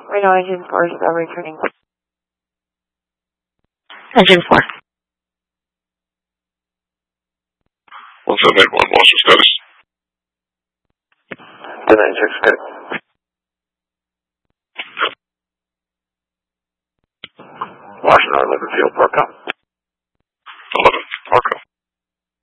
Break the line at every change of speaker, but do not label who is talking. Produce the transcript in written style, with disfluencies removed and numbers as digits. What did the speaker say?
Right now, Engine 4 is returning.
Engine 4.
1781, loss of status.
296, good. Washington, Liberty Field, Park up.